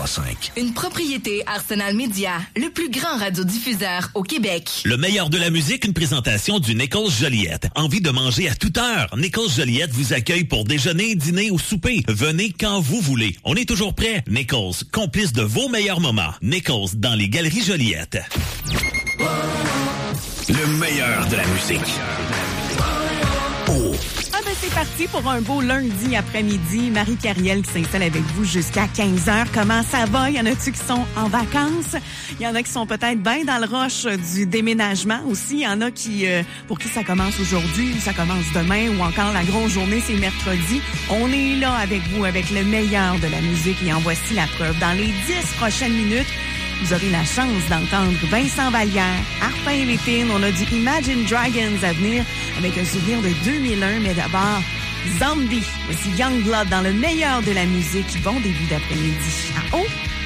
101.5. Une propriété Arsenal Media, le plus grand radiodiffuseur au Québec. Le meilleur de la musique, une présentation du Nichols Joliette. Envie de manger à toute heure? Nichols Joliette vous accueille pour déjeuner, dîner ou souper. Venez quand vous voulez. On est toujours prêt. Nichols, complice de vos meilleurs moments. Nichols, dans les Galeries Joliette. Le meilleur de la musique. Oh. C'est parti pour un beau lundi après-midi. Marie Cariel qui s'installe avec vous jusqu'à 15h. Comment ça va? Il y en a-tu qui sont en vacances? Il y en a qui sont peut-être bien dans le rush du déménagement aussi. Il y en a qui, pour qui ça commence aujourd'hui, ça commence demain ou encore la grosse journée, c'est mercredi. On est là avec vous, avec le meilleur de la musique et en voici la preuve. Dans les 10 prochaines minutes, vous aurez la chance d'entendre Vincent Vallière, Arpin et Lépine. On a du Imagine Dragons à venir avec un souvenir de 2001. Mais d'abord, Zombie. Voici Youngblood dans le meilleur de la musique. Bon début d'après-midi. À haut!